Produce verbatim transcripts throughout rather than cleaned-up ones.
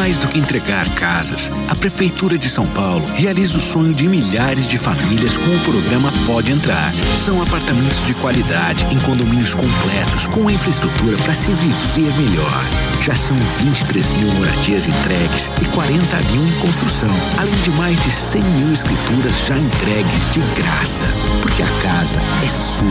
Mais do que entregar casas, a Prefeitura de São Paulo realiza o sonho de milhares de famílias com o programa Pode Entrar. São apartamentos de qualidade em condomínios completos com infraestrutura para se viver melhor. Já são vinte e três mil moradias entregues e quarenta mil em construção, além de mais de cem mil escrituras já entregues de graça. Porque a casa é sua.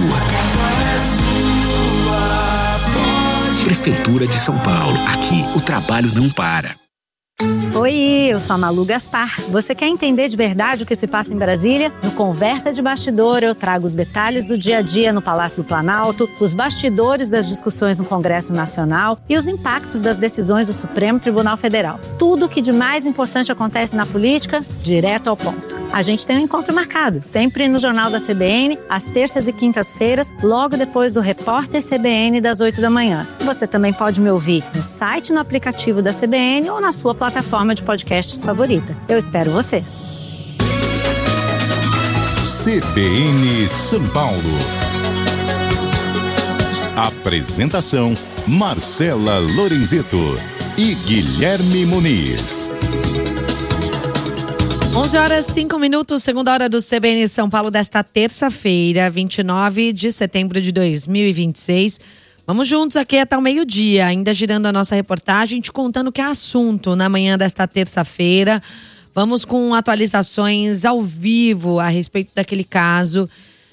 Prefeitura de São Paulo. Aqui o trabalho não para. Oi, eu sou a Malu Gaspar. Você quer entender de verdade o que se passa em Brasília? No Conversa de Bastidor eu trago os detalhes do dia a dia no Palácio do Planalto, os bastidores das discussões no Congresso Nacional e os impactos das decisões do Supremo Tribunal Federal. Tudo o que de mais importante acontece na política, direto ao ponto. A gente tem um encontro marcado, sempre no Jornal da C B N, às terças e quintas-feiras, logo depois do Repórter C B N das oito da manhã. Você também pode me ouvir no site, no aplicativo da C B N ou na sua plataforma de podcasts favorita. Eu espero você. C B N São Paulo. Apresentação: Marcela Lorenzetto e Guilherme Muniz. onze horas e cinco minutos, segunda hora do C B N São Paulo desta terça-feira, vinte e nove de setembro de dois mil e vinte e seis. Vamos juntos aqui até o meio-dia, ainda girando a nossa reportagem, te contando o que é assunto na manhã desta terça-feira. Vamos com atualizações ao vivo a respeito daquele caso,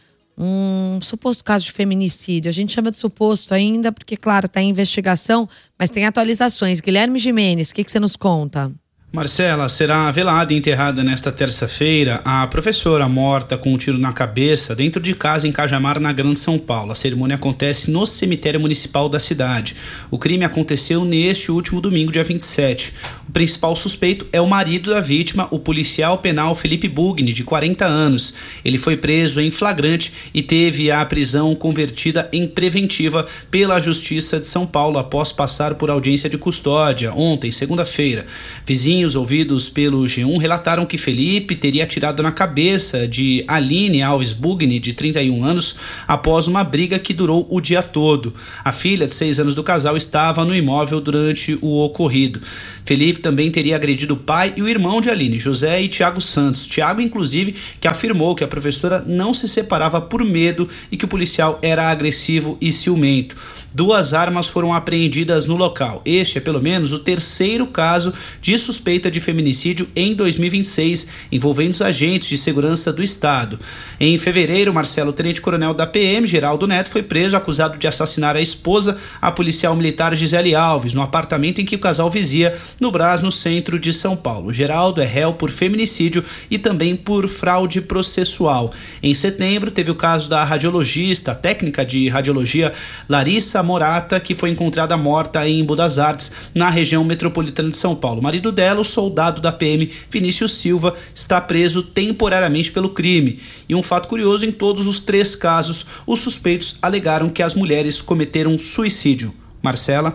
um suposto caso de feminicídio. A gente chama de suposto ainda porque, claro, está em investigação, mas tem atualizações. Guilherme Gimenez, o que, que você nos conta? Marcela, será velada e enterrada nesta terça-feira a professora morta com um tiro na cabeça dentro de casa em Cajamar, na Grande São Paulo. A cerimônia acontece no cemitério municipal da cidade. O crime aconteceu neste último domingo, dia vinte e sete. O principal suspeito é o marido da vítima, o policial penal Felipe Bugni, de quarenta anos. Ele foi preso em flagrante e teve a prisão convertida em preventiva pela Justiça de São Paulo após passar por audiência de custódia ontem, segunda-feira. Vizinhos ouvidos pelo G um relataram que Felipe teria atirado na cabeça de Aline Alves Bugni, de trinta e um anos, após uma briga que durou o dia todo. A filha de seis anos do casal estava no imóvel durante o ocorrido. Felipe também teria agredido o pai e o irmão de Aline, José e Tiago Santos. Tiago, inclusive, que afirmou que a professora não se separava por medo e que o policial era agressivo e ciumento. Duas armas foram apreendidas no local. Este é pelo menos o terceiro caso de suspeita de feminicídio em dois mil e vinte e seis, envolvendo os agentes de segurança do Estado. Em fevereiro, Marcelo, tenente-coronel da P M, Geraldo Neto, foi preso acusado de assassinar a esposa, a policial militar Gisele Alves, no apartamento em que o casal vivia, no Brás, no centro de São Paulo. Geraldo é réu por feminicídio e também por fraude processual. Em setembro, teve o caso da radiologista, técnica de radiologia Larissa Morata, que foi encontrada morta em Embu das Artes, na região metropolitana de São Paulo. O marido dela, o soldado da P M Vinícius Silva, está preso temporariamente pelo crime. E um fato curioso, em todos os três casos, os suspeitos alegaram que as mulheres cometeram suicídio. Marcela?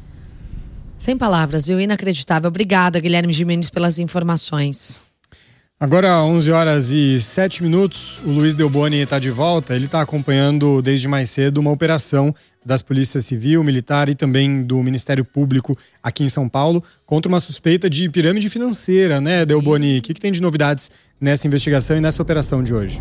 Sem palavras, viu? Inacreditável. Obrigada, Guilherme Gimenez, pelas informações. Agora, onze horas e sete minutos, o Luiz Delboni está de volta. Ele está acompanhando desde mais cedo uma operação das Polícias Civil, Militar e também do Ministério Público aqui em São Paulo contra uma suspeita de pirâmide financeira, né, Delboni? O que, que tem de novidades nessa investigação e nessa operação de hoje?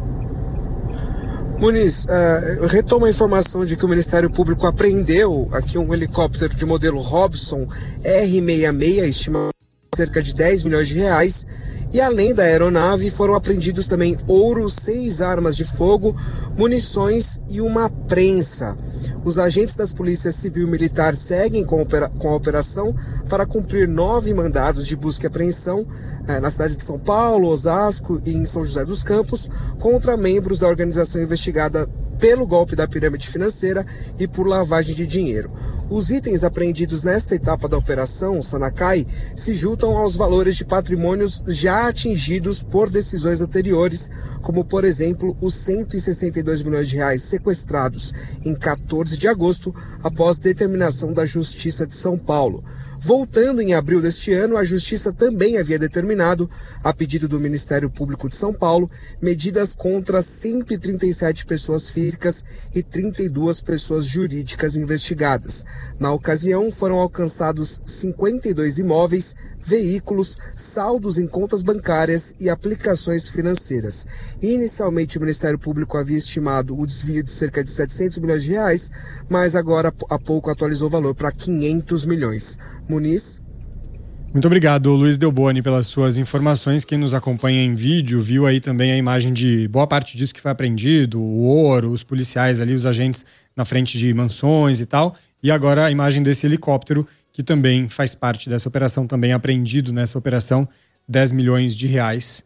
Muniz, uh, eu retomo a informação de que o Ministério Público apreendeu aqui um helicóptero de modelo Robson R sessenta e seis, estimado cerca de dez milhões de reais. E além da aeronave, foram apreendidos também ouro, seis armas de fogo, munições e uma prensa. Os agentes das polícias civil e militar seguem com a operação para cumprir nove mandados de busca e apreensão eh, na cidade de São Paulo, Osasco e em São José dos Campos, contra membros da organização investigada pelo golpe da pirâmide financeira e por lavagem de dinheiro. Os itens apreendidos nesta etapa da operação Sanacai se juntam aos valores de patrimônios já atingidos por decisões anteriores, como, por exemplo, os cento e sessenta e dois milhões de reais sequestrados em quatorze de agosto, após determinação da Justiça de São Paulo. Voltando em abril deste ano, a Justiça também havia determinado, a pedido do Ministério Público de São Paulo, medidas contra cento e trinta e sete pessoas físicas e trinta e duas pessoas jurídicas investigadas. Na ocasião, foram alcançados cinquenta e dois imóveis, veículos, saldos em contas bancárias e aplicações financeiras. Inicialmente, o Ministério Público havia estimado o desvio de cerca de setecentos milhões de reais, mas agora há pouco atualizou o valor para quinhentos milhões. Muniz? Muito obrigado, Luiz Delboni, pelas suas informações. Quem nos acompanha em vídeo viu aí também a imagem de boa parte disso que foi apreendido, o ouro, os policiais ali, os agentes na frente de mansões e tal. E agora a imagem desse helicóptero, que também faz parte dessa operação, também apreendido nessa operação, dez milhões de reais.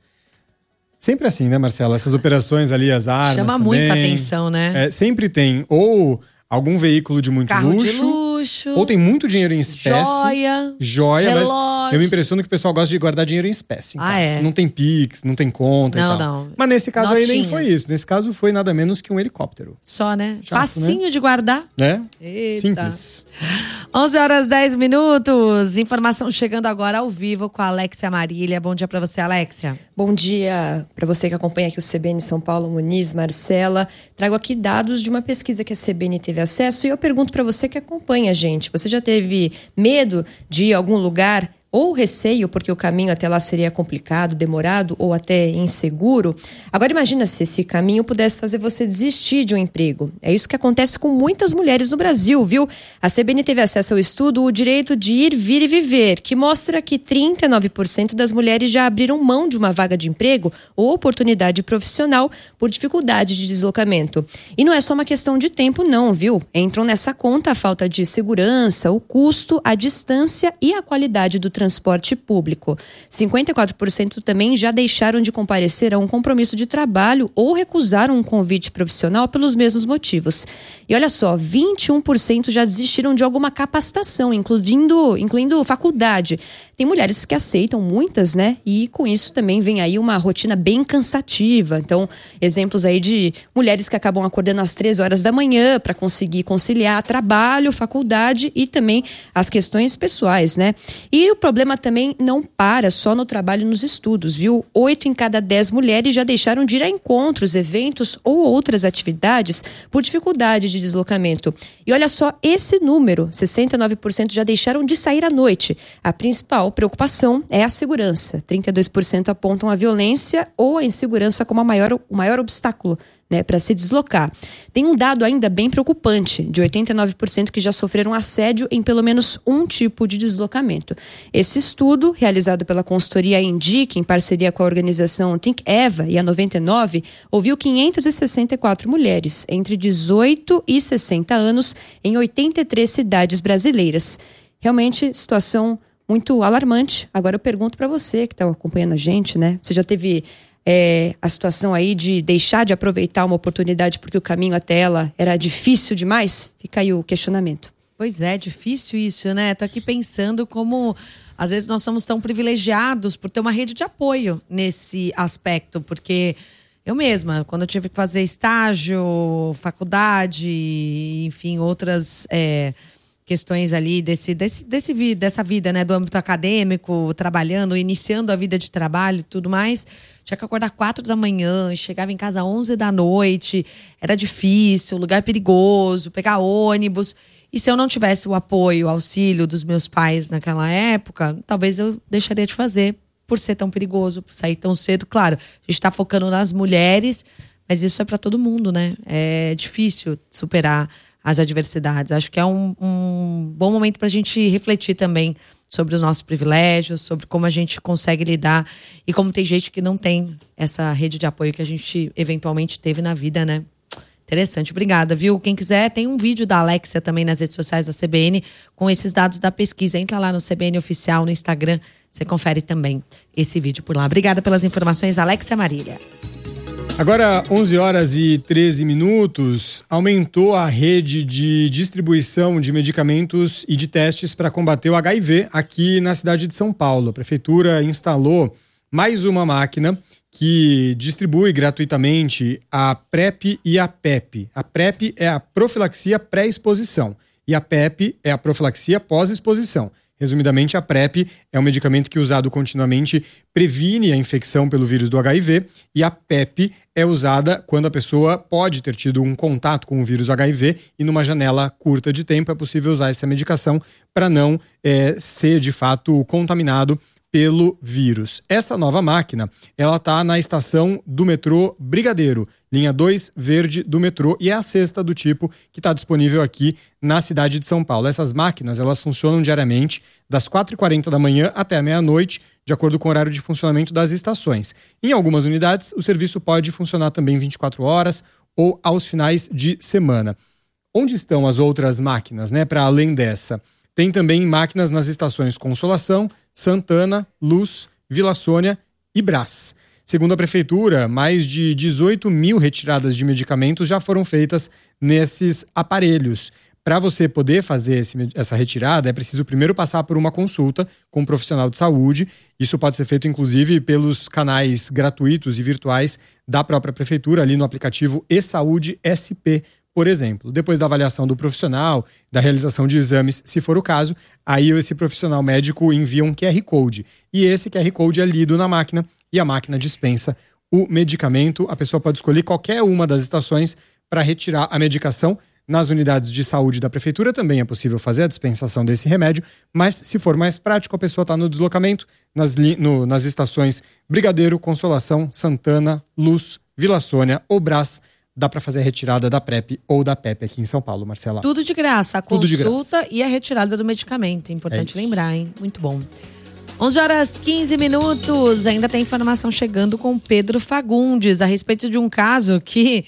Sempre assim, né, Marcela? Essas operações ali, as armas Chama também, muita atenção, né? É, sempre tem ou algum veículo de muito Carro luxo, de luxo, ou tem muito dinheiro em espécie. Joia, Joia, relógio. Mas eu me impressiono que o pessoal gosta de guardar dinheiro em espécie. Em Ah, casa. é? Não tem Pix, não tem conta Não, e tal. não. Mas nesse caso Notinhas. aí nem foi isso. Nesse caso foi nada menos que um helicóptero. Só, né? Chato, Facinho né? de guardar. Né? Eita. Simples. onze horas e dez minutos. Informação chegando agora ao vivo com a Alexia Marília. Bom dia pra você, Alexia. Bom dia para você que acompanha aqui o C B N São Paulo, Muniz, Marcela. Trago aqui dados de uma pesquisa que a C B N teve acesso e eu pergunto para você que acompanha a gente. Você já teve medo de ir a algum lugar ou receio porque o caminho até lá seria complicado, demorado ou até inseguro? Agora imagina se esse caminho pudesse fazer você desistir de um emprego. É isso que acontece com muitas mulheres no Brasil, viu? A C B N teve acesso ao estudo O Direito de Ir, Vir e Viver, que mostra que trinta e nove por cento das mulheres já abriram mão de uma vaga de emprego ou oportunidade profissional por dificuldade de deslocamento. E não é só uma questão de tempo não, viu? Entram nessa conta a falta de segurança, o custo, a distância e a qualidade do transporte público. cinquenta e quatro por cento também já deixaram de comparecer a um compromisso de trabalho ou recusaram um convite profissional pelos mesmos motivos. E olha só, vinte e um por cento já desistiram de alguma capacitação, incluindo, incluindo faculdade. Tem mulheres que aceitam, muitas, né? E com isso também vem aí uma rotina bem cansativa. Então, exemplos aí de mulheres que acabam acordando às três horas da manhã para conseguir conciliar trabalho, faculdade e também as questões pessoais, né? E o problema também não para só no trabalho e nos estudos, viu? Oito em cada dez mulheres já deixaram de ir a encontros, eventos ou outras atividades por dificuldade de deslocamento. E olha só esse número, sessenta e nove por cento já deixaram de sair à noite. A principal preocupação é a segurança. trinta e dois por cento apontam a violência ou a insegurança como a maior, o maior obstáculo, né, para se deslocar. Tem um dado ainda bem preocupante, de oitenta e nove por cento que já sofreram assédio em pelo menos um tipo de deslocamento. Esse estudo, realizado pela consultoria Indique, em parceria com a organização Think Eva e a noventa e nove, ouviu quinhentas e sessenta e quatro mulheres, entre dezoito e sessenta anos, em oitenta e três cidades brasileiras. Realmente, situação muito alarmante. Agora eu pergunto para você que está acompanhando a gente, né? Você já teve é, a situação aí de deixar de aproveitar uma oportunidade porque o caminho até ela era difícil demais? Fica aí o questionamento. Pois é, difícil isso, né? Tô aqui pensando como às vezes nós somos tão privilegiados por ter uma rede de apoio nesse aspecto, porque eu mesma, quando eu tive que fazer estágio, faculdade, enfim, outras é, questões ali desse, desse, desse, dessa vida, né, do âmbito acadêmico, trabalhando, iniciando a vida de trabalho e tudo mais, tinha que acordar quatro da manhã, chegava em casa onze da noite, era difícil, lugar perigoso, pegar ônibus. E se eu não tivesse o apoio, o auxílio dos meus pais naquela época, talvez eu deixaria de fazer por ser tão perigoso, por sair tão cedo. Claro, a gente tá focando nas mulheres, mas isso é para todo mundo, né? É difícil superar as adversidades. Acho que é um, um bom momento para a gente refletir também sobre os nossos privilégios, sobre como a gente consegue lidar e como tem gente que não tem essa rede de apoio que a gente eventualmente teve na vida, né? Interessante, obrigada, viu? Quem quiser, tem um vídeo da Alexia também nas redes sociais da C B N com esses dados da pesquisa. Entra lá no C B N Oficial, no Instagram, você confere também esse vídeo por lá. Obrigada pelas informações, Alexia Marília. Agora, onze horas e treze minutos, aumentou a rede de distribuição de medicamentos e de testes para combater o H I V aqui na cidade de São Paulo. A prefeitura instalou mais uma máquina que distribui gratuitamente a PrEP e a PEP. A PrEP é a profilaxia pré-exposição e a PEP é a profilaxia pós-exposição. Resumidamente, a PrEP é um medicamento que, usado continuamente, previne a infecção pelo vírus do H I V e a PEP é usada quando a pessoa pode ter tido um contato com o vírus H I V e numa janela curta de tempo é possível usar essa medicação para não é, ser, de fato, contaminado pelo vírus. Essa nova máquina, ela está na estação do metrô Brigadeiro, linha dois verde do metrô, e é a sexta do tipo que está disponível aqui na cidade de São Paulo. Essas máquinas, elas funcionam diariamente das quatro e quarenta da manhã até a meia-noite, de acordo com o horário de funcionamento das estações. Em algumas unidades, o serviço pode funcionar também vinte e quatro horas ou aos finais de semana. Onde estão as outras máquinas, né, para além dessa? Tem também máquinas nas estações Consolação, Santana, Luz, Vila Sônia e Brás. Segundo a Prefeitura, mais de dezoito mil retiradas de medicamentos já foram feitas nesses aparelhos. Para você poder fazer esse, essa retirada, é preciso primeiro passar por uma consulta com um profissional de saúde. Isso pode ser feito, inclusive, pelos canais gratuitos e virtuais da própria Prefeitura, ali no aplicativo eSaúde S P, por exemplo. Depois da avaliação do profissional, da realização de exames, se for o caso, aí esse profissional médico envia um Q R Code. E esse Q R Code é lido na máquina e a máquina dispensa o medicamento. A pessoa pode escolher qualquer uma das estações para retirar a medicação. Nas unidades de saúde da Prefeitura também é possível fazer a dispensação desse remédio, mas se for mais prático, a pessoa está no deslocamento, nas, no, nas estações Brigadeiro, Consolação, Santana, Luz, Vila Sônia ou Brás, dá para fazer a retirada da PrEP ou da PEP aqui em São Paulo, Marcela. Tudo de graça, a Tudo consulta de graça. E a retirada do medicamento. Importante É lembrar, hein? Muito bom. onze horas e quinze minutos, ainda tem informação chegando com Pedro Fagundes a respeito de um caso que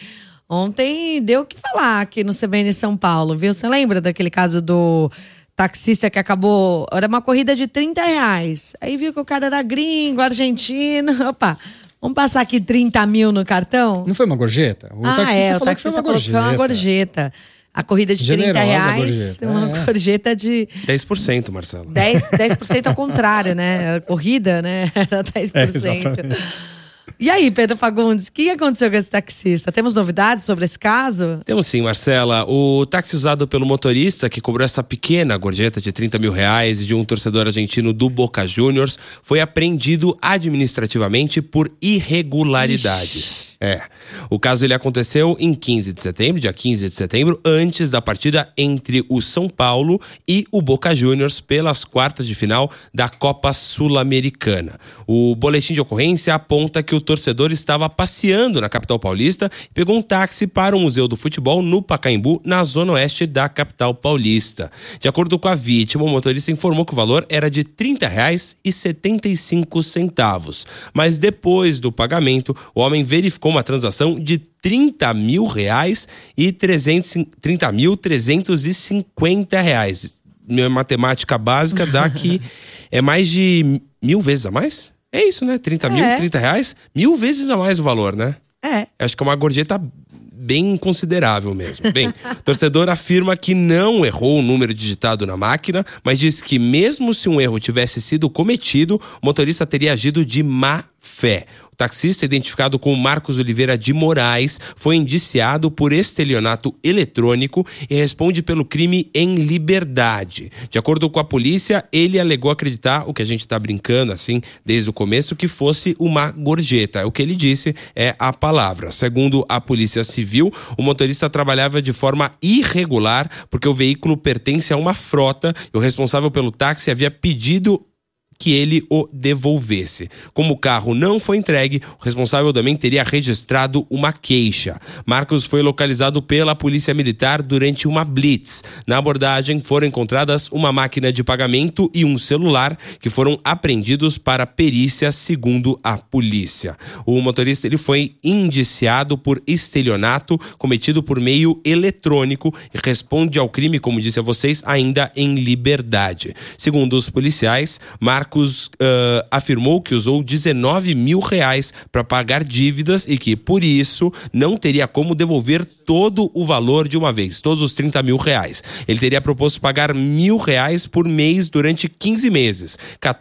ontem deu o que falar aqui no C B N São Paulo, viu? Você lembra daquele caso do taxista que acabou... Era uma corrida de trinta reais. Aí viu que o cara era gringo, argentino. Opa, vamos passar aqui trinta mil no cartão? Não foi uma gorjeta? O ah, taxista é, falou o taxista que foi uma falou que foi uma gorjeta. A corrida de Generosa trinta reais, gorjeta. uma É. gorjeta de... dez por cento, Marcelo. dez, dez por cento ao contrário, né? A corrida, né? Era dez por cento. É, exatamente. E aí, Pedro Fagundes, o que aconteceu com esse taxista? Temos novidades sobre esse caso? Temos sim, Marcela. O táxi usado pelo motorista que cobrou essa pequena gorjeta de trinta mil reais de um torcedor argentino do Boca Juniors foi apreendido administrativamente por irregularidades. Ixi. É. O caso ele aconteceu em quinze de setembro, dia quinze de setembro, antes da partida entre o São Paulo e o Boca Juniors pelas quartas de final da Copa Sul-Americana. O boletim de ocorrência aponta que o torcedor estava passeando na capital paulista e pegou um táxi para o Museu do Futebol no Pacaembu, na zona oeste da capital paulista. De acordo com a vítima, o motorista informou que o valor era de trinta reais e setenta e cinco centavos. Mas depois do pagamento, o homem verificou uma transação de trinta mil reais e trinta mil trezentos e cinquenta reais. Minha matemática básica dá que é mais de mil vezes a mais? É isso, né? trinta é. mil, trinta reais, mil vezes a mais o valor, né? É. Acho que é uma gorjeta bem considerável mesmo. Bem, o torcedor afirma que não errou o número digitado na máquina, mas diz que mesmo se um erro tivesse sido cometido, o motorista teria agido de má fé. O taxista, identificado como Marcos Oliveira de Moraes, foi indiciado por estelionato eletrônico e responde pelo crime em liberdade. De acordo com a polícia, ele alegou acreditar, o que a gente tá brincando assim desde o começo, que fosse uma gorjeta. O que ele disse é a palavra. Segundo a Polícia Civil, o motorista trabalhava de forma irregular porque o veículo pertence a uma frota e o responsável pelo táxi havia pedido que ele o devolvesse. Como o carro não foi entregue, o responsável também teria registrado uma queixa. Marcos foi localizado pela Polícia Militar durante uma blitz. Na abordagem foram encontradas uma máquina de pagamento e um celular que foram apreendidos para perícia, segundo a polícia. O motorista ele foi indiciado por estelionato cometido por meio eletrônico e responde ao crime, como disse a vocês, ainda em liberdade. Segundo os policiais, Marcos Marcos uh, afirmou que usou dezenove mil reais para pagar dívidas e que, por isso, não teria como devolver todo o valor de uma vez, todos os trinta mil reais. Ele teria proposto pagar mil reais por mês durante quinze meses.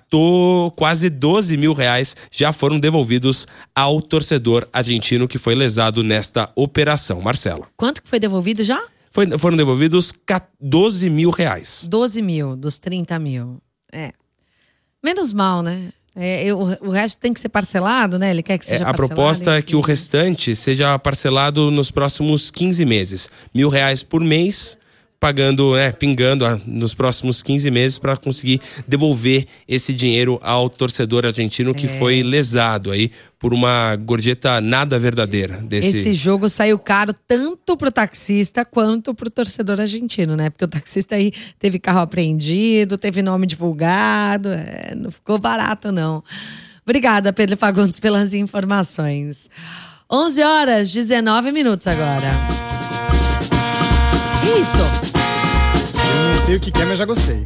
Catou quase doze mil reais já foram devolvidos ao torcedor argentino que foi lesado nesta operação. Marcela. Quanto que foi devolvido já? Foi, foram devolvidos doze mil reais. doze mil dos trinta mil. É. Menos mal, né? É, eu, o resto tem que ser parcelado, né? Ele quer que seja é, a parcelado. A proposta enfim. é que o restante seja parcelado nos próximos quinze meses. Mil reais por mês pagando, né, pingando a, nos próximos quinze meses para conseguir devolver esse dinheiro ao torcedor argentino que é. foi lesado aí por uma gorjeta nada verdadeira. Desse... Esse jogo saiu caro tanto pro taxista quanto pro torcedor argentino, né? Porque o taxista aí teve carro apreendido, teve nome divulgado, é, não ficou barato não. Obrigada, Pedro Fagundes, pelas informações. onze horas, dezenove minutos agora. Que isso? Eu não sei o que é, mas já gostei.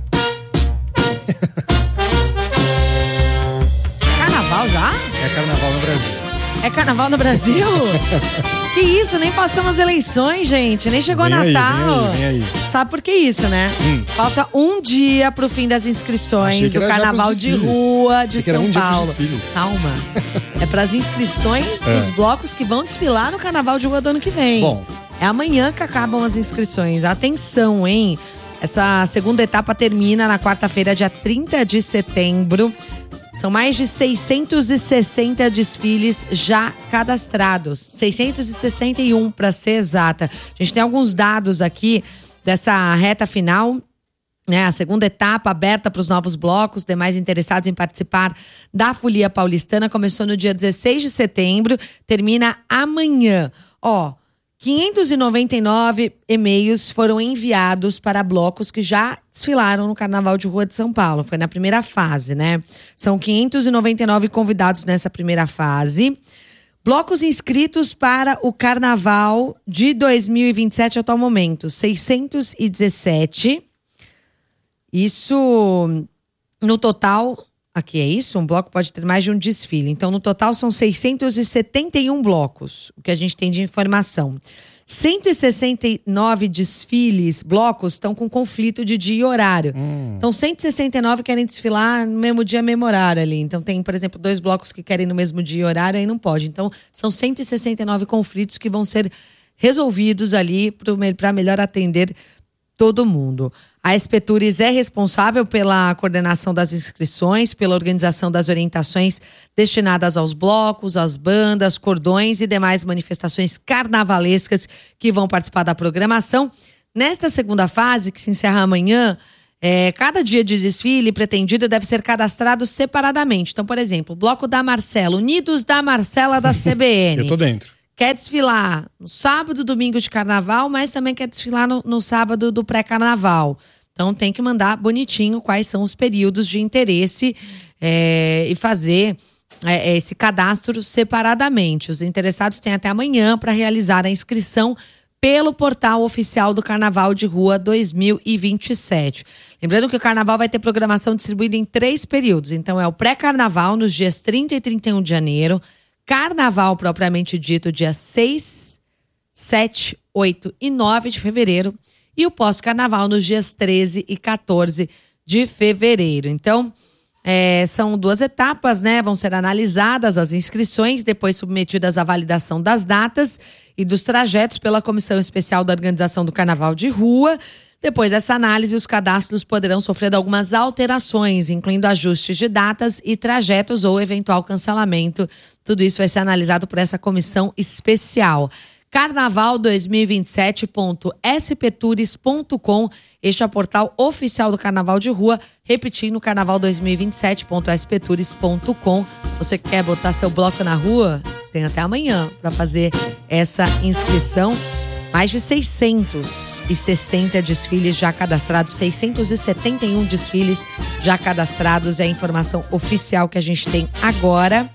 Carnaval já? É carnaval no Brasil. É carnaval no Brasil? Que isso, nem passamos as eleições, gente. Nem chegou vem Natal. Aí, vem aí, vem aí. Sabe por que isso, né? Hum. Falta um dia pro fim das inscrições do Carnaval de Rua de São um Paulo. Calma. É pras inscrições é. dos blocos que vão desfilar no Carnaval de Rua do ano que vem. Bom. É amanhã que acabam as inscrições. Atenção, hein? Essa segunda etapa termina na quarta-feira, dia trinta de setembro. São mais de seiscentos e sessenta desfiles já cadastrados. seiscentos e sessenta e um, para ser exata. A gente tem alguns dados aqui dessa reta final, né? A segunda etapa aberta para os novos blocos. Demais interessados em participar da Folia Paulistana começou no dia dezesseis de setembro, termina amanhã. Ó, quinhentos e noventa e nove e-mails foram enviados para blocos que já desfilaram no Carnaval de Rua de São Paulo. Foi na primeira fase, né? São quinhentos e noventa e nove convidados nessa primeira fase. Blocos inscritos para o Carnaval de dois mil e vinte e sete até o momento, seiscentos e dezessete. Isso no total... Aqui é isso? Um bloco pode ter mais de um desfile. Então, no total, são seiscentos e setenta e um blocos, o que a gente tem de informação. cento e sessenta e nove desfiles, blocos, estão com conflito de dia e horário. Hum. Então, cento e sessenta e nove querem desfilar no mesmo dia, mesmo horário ali. Então, tem, por exemplo, dois blocos que querem no mesmo dia e horário, aí não pode. Então, são cento e sessenta e nove conflitos que vão ser resolvidos ali para melhor atender todo mundo. A Espetures é responsável pela coordenação das inscrições, pela organização das orientações destinadas aos blocos, às bandas, cordões e demais manifestações carnavalescas que vão participar da programação. Nesta segunda fase, que se encerra amanhã, é, cada dia de desfile pretendido deve ser cadastrado separadamente. Então, por exemplo, o Bloco da Marcela, Unidos da Marcela da C B N. Eu tô dentro. Quer desfilar no sábado, domingo de carnaval, mas também quer desfilar no, no sábado do pré-carnaval. Então tem que mandar bonitinho quais são os períodos de interesse é, e fazer é, esse cadastro separadamente. Os interessados têm até amanhã para realizar a inscrição pelo portal oficial do Carnaval de Rua dois mil e vinte e sete. Lembrando que o Carnaval vai ter programação distribuída em três períodos. Então é o pré-carnaval nos dias trinta e trinta e um de janeiro, Carnaval propriamente dito dia seis, sete, oito e nove de fevereiro e o pós-carnaval nos dias treze e quatorze de fevereiro. Então, é, são duas etapas, né? Vão ser analisadas as inscrições, depois submetidas à validação das datas e dos trajetos pela Comissão Especial da Organização do Carnaval de Rua. Depois dessa análise, os cadastros poderão sofrer algumas alterações, incluindo ajustes de datas e trajetos ou eventual cancelamento. Tudo isso vai ser analisado por essa comissão especial. carnaval dois mil e vinte e sete ponto s p tours ponto com. Este é o portal oficial do Carnaval de Rua. Repetindo, carnaval dois mil e vinte e sete ponto s p tours ponto com. Você que quer botar seu bloco na rua? Tem até amanhã para fazer essa inscrição. Mais de seiscentos e sessenta desfiles já cadastrados, seiscentos e setenta e um desfiles já cadastrados. É a informação oficial que a gente tem agora.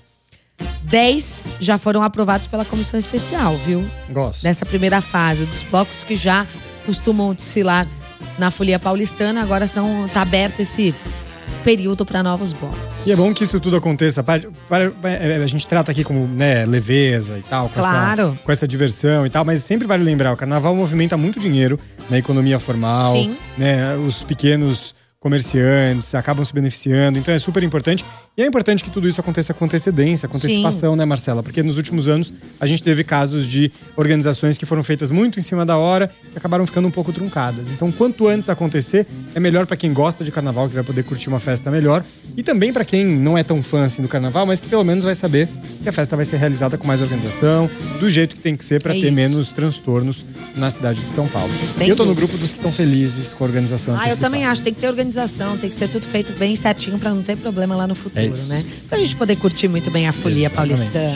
dez já foram aprovados pela comissão especial, viu? Gosto. Nessa primeira fase, dos blocos que já costumam desfilar na Folia Paulistana, agora são, tá aberto esse período para novos blocos. E é bom que isso tudo aconteça. A gente trata aqui como, né, leveza e tal, com, claro. essa, com essa diversão e tal, mas sempre vale lembrar, o carnaval movimenta muito dinheiro na economia formal. Sim. Né, os pequenos comerciantes, acabam se beneficiando, então é super importante. E é importante que tudo isso aconteça com antecedência, com antecipação, né, Marcela? Porque nos últimos anos a gente teve casos de organizações que foram feitas muito em cima da hora e acabaram ficando um pouco truncadas. Então, quanto antes acontecer, é melhor para quem gosta de carnaval, que vai poder curtir uma festa melhor, e também para quem não é tão fã assim do carnaval, mas que pelo menos vai saber que a festa vai ser realizada com mais organização, do jeito que tem que ser para É ter isso. menos transtornos na cidade de São Paulo. Sem E eu tô no dúvida. grupo dos que estão felizes com a organização Ah, eu antecipada. também acho. Tem que ter organização, tem que ser tudo feito bem certinho pra não ter problema lá no futuro, É isso. né? Pra gente poder curtir muito bem a folia Exatamente. paulistana.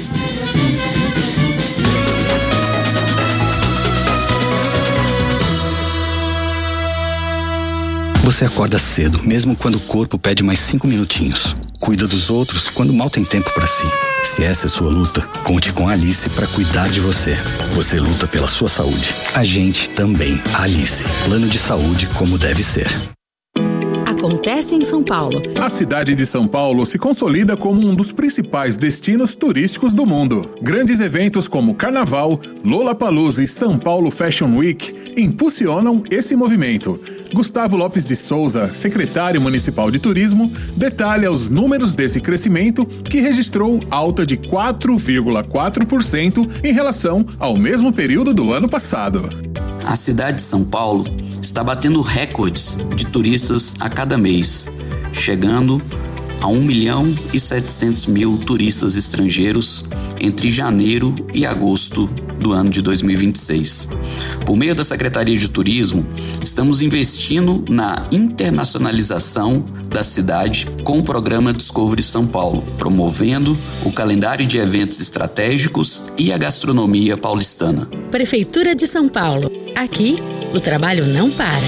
Você acorda cedo, mesmo quando o corpo pede mais cinco minutinhos. Cuida dos outros quando mal tem tempo pra si. Se essa é sua luta, conte com a Alice pra cuidar de você. Você luta pela sua saúde. A gente também. Alice. Plano de saúde como deve ser. Acontece em São Paulo. A cidade de São Paulo se consolida como um dos principais destinos turísticos do mundo. Grandes eventos como Carnaval, Lollapalooza e São Paulo Fashion Week impulsionam esse movimento. Gustavo Lopes de Souza, secretário municipal de turismo, detalha os números desse crescimento, que registrou alta de quatro vírgula quatro por cento em relação ao mesmo período do ano passado. A cidade de São Paulo está batendo recordes de turistas a cada mês, chegando a um milhão e setecentos mil turistas estrangeiros entre janeiro e agosto do ano de dois mil e vinte e seis. Por meio da Secretaria de Turismo, estamos investindo na internacionalização da cidade com o programa Discovery São Paulo, promovendo o calendário de eventos estratégicos e a gastronomia paulistana. Prefeitura de São Paulo. Aqui, o trabalho não para.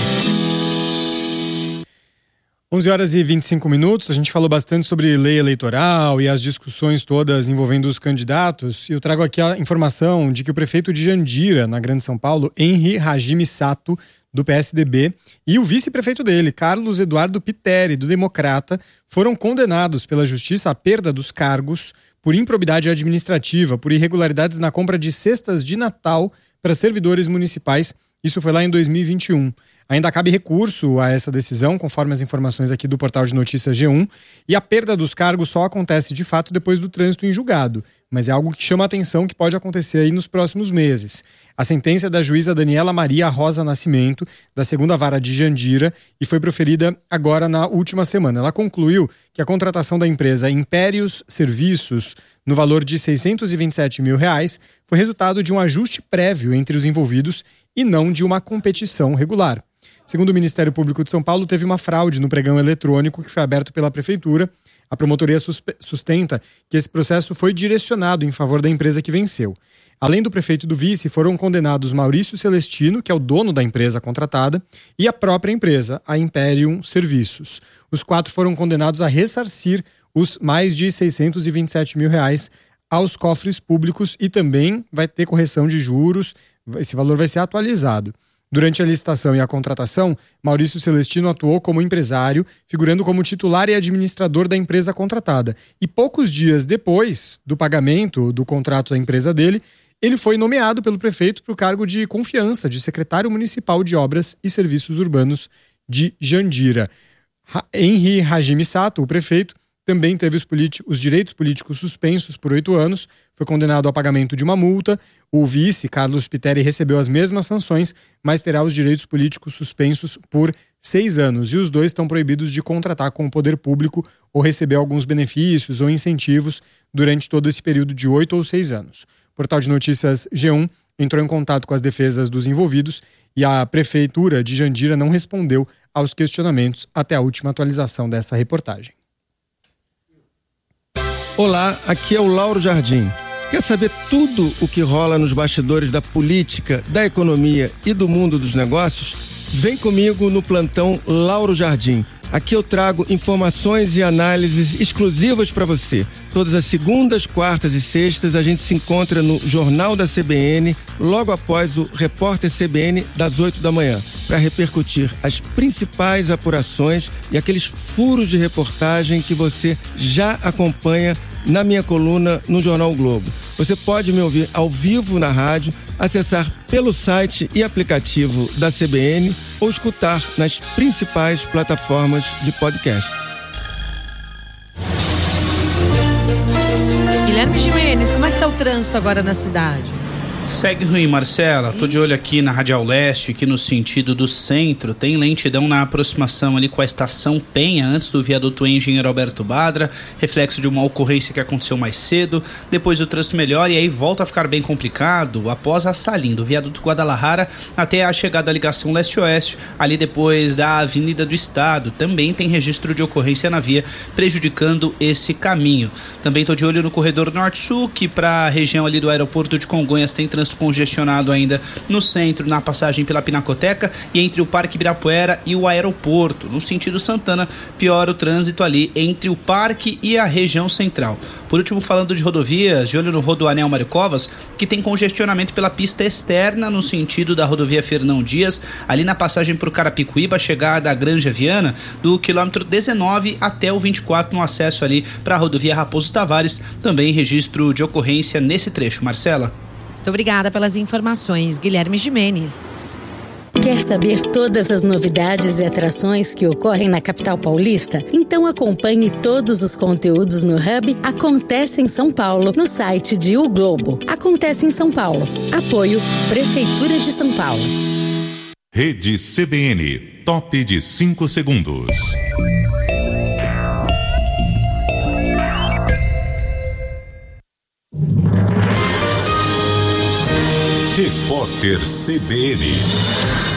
onze horas e vinte e cinco minutos, a gente falou bastante sobre lei eleitoral e as discussões todas envolvendo os candidatos. E eu trago aqui a informação de que o prefeito de Jandira, na Grande São Paulo, Henri Hajime Sato, do P S D B, e o vice-prefeito dele, Carlos Eduardo Pitteri, do Democrata, foram condenados pela Justiça à perda dos cargos por improbidade administrativa, por irregularidades na compra de cestas de Natal para servidores municipais. Isso foi lá em dois mil e vinte e um. Ainda cabe recurso a essa decisão, conforme as informações aqui do portal de notícias G um, e a perda dos cargos só acontece de fato depois do trânsito em julgado, mas é algo que chama a atenção que pode acontecer aí nos próximos meses. A sentença é da juíza Daniela Maria Rosa Nascimento, da segunda vara de Jandira, e foi proferida agora na última semana. Ela concluiu que a contratação da empresa Impérios Serviços, no valor de seiscentos e vinte e sete mil reais, foi resultado de um ajuste prévio entre os envolvidos e não de uma competição regular. Segundo o Ministério Público de São Paulo, teve uma fraude no pregão eletrônico que foi aberto pela Prefeitura. A promotoria sustenta que esse processo foi direcionado em favor da empresa que venceu. Além do prefeito e do vice, foram condenados Maurício Celestino, que é o dono da empresa contratada, e a própria empresa, a Imperium Serviços. Os quatro foram condenados a ressarcir os mais de seiscentos e vinte e sete mil reais aos cofres públicos e também vai ter correção de juros, esse valor vai ser atualizado. Durante a licitação e a contratação, Maurício Celestino atuou como empresário, figurando como titular e administrador da empresa contratada. E poucos dias depois do pagamento do contrato da empresa dele, ele foi nomeado pelo prefeito para o cargo de confiança de secretário municipal de Obras e Serviços Urbanos de Jandira. Henri Hajime Sato, o prefeito, também teve os, os direitos políticos suspensos por oito anos, foi condenado ao pagamento de uma multa. O vice, Carlos Pitteri, recebeu as mesmas sanções, mas terá os direitos políticos suspensos por seis anos. E os dois estão proibidos de contratar com o poder público ou receber alguns benefícios ou incentivos durante todo esse período de oito ou seis anos. O portal de notícias G um entrou em contato com as defesas dos envolvidos e a Prefeitura de Jandira não respondeu aos questionamentos até a última atualização dessa reportagem. Olá, aqui é o Lauro Jardim. Quer saber tudo o que rola nos bastidores da política, da economia e do mundo dos negócios? Vem comigo no plantão Lauro Jardim. Aqui eu trago informações e análises exclusivas para você. Todas as segundas, quartas e sextas a gente se encontra no Jornal da C B N, logo após o Repórter C B N das oito da manhã, para repercutir as principais apurações e aqueles furos de reportagem que você já acompanha na minha coluna no Jornal Globo. Você pode me ouvir ao vivo na rádio, acessar pelo site e aplicativo da C B N ou escutar nas principais plataformas de podcast. Guilherme Gimenez, como é que tá o trânsito agora na cidade? Segue ruim, Marcela. Tô de olho aqui na Radial Leste, aqui no sentido do centro. Tem lentidão na aproximação ali com a estação Penha, antes do viaduto Engenheiro Alberto Badra, reflexo de uma ocorrência que aconteceu mais cedo. Depois o trânsito melhora e aí volta a ficar bem complicado após a Salim, do viaduto Guadalajara até a chegada da ligação leste-oeste, ali depois da Avenida do Estado. Também tem registro de ocorrência na via, prejudicando esse caminho. Também tô de olho no corredor norte-sul, que para a região ali do aeroporto de Congonhas tem trânsito congestionado ainda no centro, na passagem pela Pinacoteca e entre o Parque Ibirapuera e o aeroporto. No sentido Santana, piora o trânsito ali entre o parque e a região central. Por último, falando de rodovias, de olho no Rodoanel Mário Covas, que tem congestionamento pela pista externa no sentido da rodovia Fernão Dias, ali na passagem por Carapicuíba, chegada à Granja Viana, do quilômetro dezenove até o vinte e quatro, no acesso ali para a rodovia Raposo Tavares. Também registro de ocorrência nesse trecho. Marcela? Muito obrigada pelas informações, Guilherme Gimenez. Quer saber todas as novidades e atrações que ocorrem na capital paulista? Então acompanhe todos os conteúdos no Hub Acontece em São Paulo, no site de O Globo. Acontece em São Paulo. Apoio Prefeitura de São Paulo. Rede C B N, top de cinco segundos. Repórter C B N.